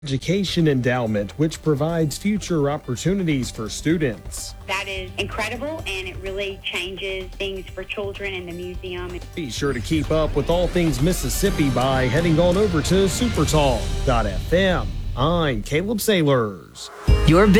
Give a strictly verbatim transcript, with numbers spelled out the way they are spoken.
Education Endowment, which provides future opportunities for students. That is incredible, and it really changes things for children in the museum. Be sure to keep up with all things Mississippi by heading on over to supertalk dot f m. I'm Caleb Sailors. Your